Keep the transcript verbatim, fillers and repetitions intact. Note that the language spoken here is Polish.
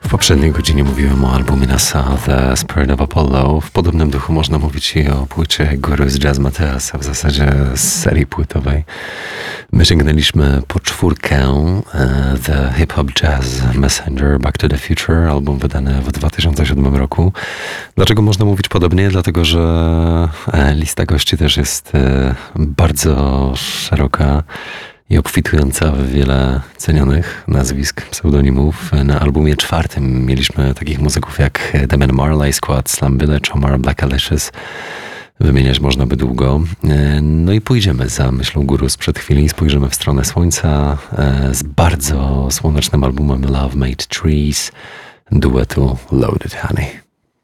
poprzedniej godzinie mówiłem o albumie NASA The Spirit of Apollo. W podobnym duchu można mówić i o płycie Guru z Jazz Mateasa, w zasadzie z serii płytowej. My sięgnęliśmy po czwórkę The Hip Hop Jazz Messenger Back to the Future, album wydany w dwa tysiące siódmym roku. Dlaczego można mówić podobnie? Dlatego, że lista gości też jest bardzo szeroka i obfitująca w wiele cenionych nazwisk, pseudonimów. Na albumie czwartym mieliśmy takich muzyków jak Damian Marley, Squad, Slum Village, Omar, Black Alicious. Wymieniać można by długo. No i pójdziemy za myślą Guru sprzed chwili. Spojrzymy w stronę słońca z bardzo słonecznym albumem Love Made Trees duetu Loaded Honey.